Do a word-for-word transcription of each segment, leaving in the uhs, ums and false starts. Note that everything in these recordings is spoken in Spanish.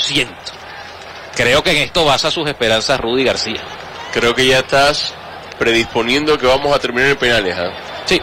ciento. Creo que en esto basa sus esperanzas Rudy García. Creo que ya estás predisponiendo que vamos a terminar en penales, ¿eh? Sí.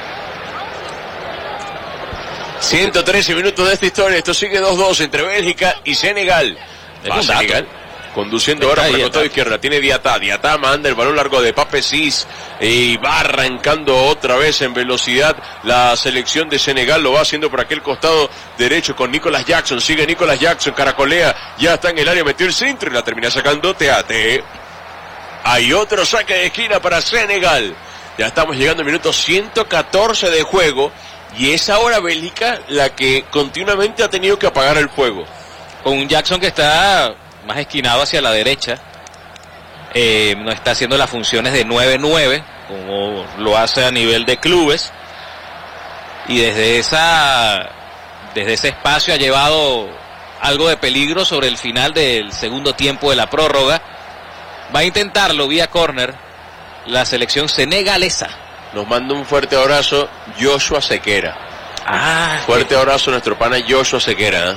ciento trece minutos de esta historia. Esto sigue dos dos entre Bélgica y Senegal. Va Senegal conduciendo ahora por el costado izquierda. Tiene Diatá. Diatá manda el balón largo de Pape Ciss y va arrancando otra vez en velocidad la selección de Senegal. Lo va haciendo por aquel costado derecho con Nicolas Jackson. Sigue Nicolas Jackson, caracolea. Ya está en el área, metió el centro y la termina sacando Teate. Hay otro saque de esquina para Senegal. Ya estamos llegando al minuto ciento catorce de juego. Y es ahora Bélgica la que continuamente ha tenido que apagar el fuego. Con un Jackson que está más esquinado hacia la derecha. Eh, no está haciendo las funciones de nueve nueve, como lo hace a nivel de clubes. Y desde esa, desde ese espacio ha llevado algo de peligro sobre el final del segundo tiempo de la prórroga. Va a intentarlo vía córner la selección senegalesa. Nos manda un fuerte abrazo Joshua Sequera. Ah, fuerte abrazo a nuestro pana Joshua Sequera, ¿eh?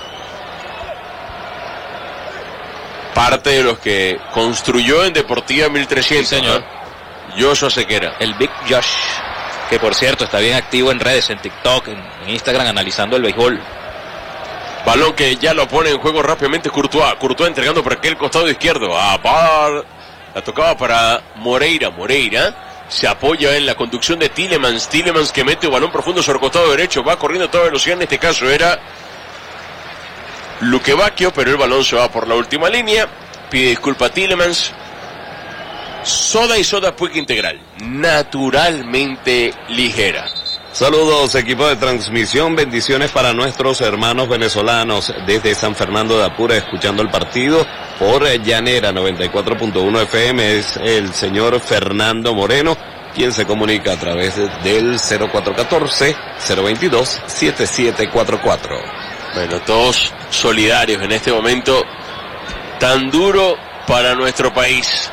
Parte de los que construyó en Deportiva mil trescientos. Sí, señor. ¿eh? Joshua Sequera. El Big Josh, que por cierto está bien activo en redes, en TikTok, en, en Instagram, analizando el béisbol. Balón que ya lo pone en juego rápidamente Courtois. Courtois entregando por aquel costado izquierdo. A Bar. La tocaba para Moreira. Moreira se apoya en la conducción de Tielemans. Tielemans que mete un balón profundo sobre el costado derecho. Va corriendo a toda velocidad. En este caso era Luque Bacchio, pero el balón se va por la última línea. Pide disculpa a Tielemans. Soda y soda Puig Integral. Naturalmente ligera. Saludos, equipo de transmisión, bendiciones para nuestros hermanos venezolanos desde San Fernando de Apure, escuchando el partido por Llanera noventa y cuatro punto uno F M. Es el señor Fernando Moreno, quien se comunica a través del cero cuatro uno cuatro, cero veintidós, siete siete cuatro cuatro. Bueno, todos solidarios en este momento tan duro para nuestro país.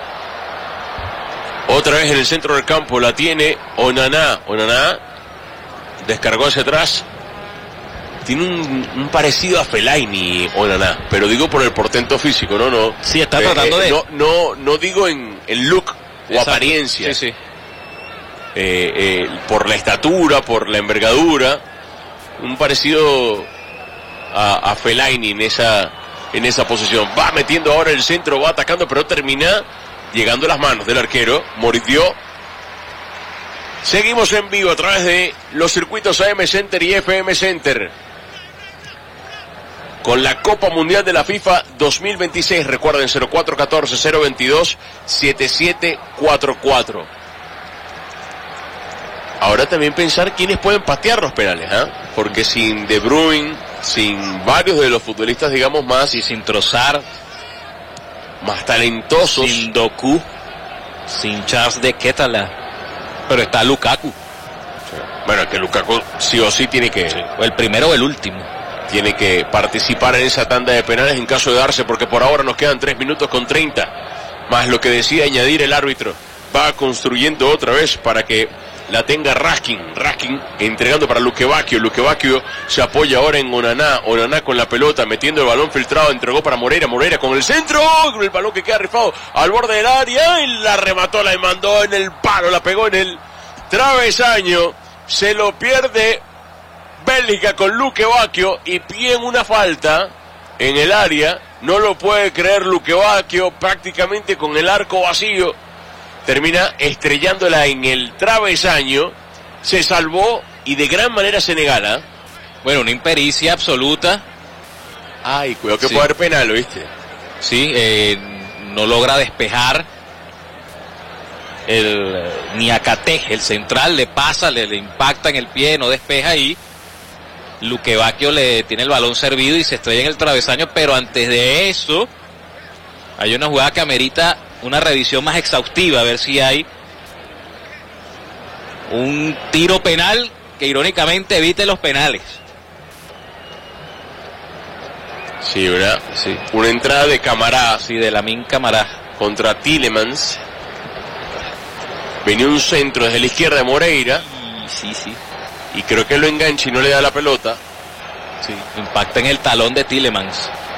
Otra vez en el centro del campo la tiene Onaná. Onaná descargó hacia atrás. Tiene un, un parecido a Fellaini, Onaná, pero digo por el portento físico, no, no. Sí, está eh, tratando eh, de... No, no, no digo en el look o Exacto. apariencia. Sí, sí. Eh, eh, por la estatura, por la envergadura, un parecido a, a Fellaini en esa, en esa posición. Va metiendo ahora el centro, va atacando, pero termina llegando a las manos del arquero. Moridió. Seguimos en vivo a través de los circuitos A M Center y F M Center con la Copa Mundial de la FIFA dos mil veintiséis. Recuerden, cero cuatro uno cuatro, cero veintidós, siete siete cuatro cuatro. Ahora también pensar quiénes pueden patear los penales, ¿eh? Porque sin De Bruyne, sin varios de los futbolistas, digamos, más, y sin Trossard, más talentosos, sin Doku, sin Charles de Ketala, pero está Lukaku. Sí. Bueno, que Lukaku sí o sí tiene que, sí. o el primero o el último, tiene que participar en esa tanda de penales en caso de darse, porque por ahora nos quedan tres minutos con treinta, más lo que decide añadir el árbitro. Va construyendo otra vez para que la tenga Raskin. Raskin entregando para Luque Bacchio. Luque Bacchio se apoya ahora en Onaná. Onaná con la pelota, metiendo el balón filtrado, entregó para Moreira. Moreira con el centro, con el balón que queda rifado al borde del área y la remató, la mandó en el palo, la pegó en el travesaño. Se lo pierde Bélgica con Luque Bacchio y pide una falta en el área. No lo puede creer Luque Bacchio, prácticamente con el arco vacío. Termina estrellándola en el travesaño. Se salvó y de gran manera Senegal, ¿eh? Bueno, una impericia absoluta. Ay, cuidado que sí. puede haber penal, ¿viste? Sí, eh, no logra despejar. El Niakate, el central, le pasa, le, le impacta en el pie, no despeja y Luque Bacchio le tiene el balón servido y se estrella en el travesaño. Pero antes de eso hay una jugada que amerita una revisión más exhaustiva, a ver si hay un tiro penal que irónicamente evite los penales. Sí, ¿verdad? Sí. Una entrada de Camará. Sí, de Lamine Camará. Contra Tielemans. Venía un centro desde la izquierda de Moreira. Sí, sí. Y creo que lo engancha y no le da la pelota. Sí, impacta en el talón de Tielemans.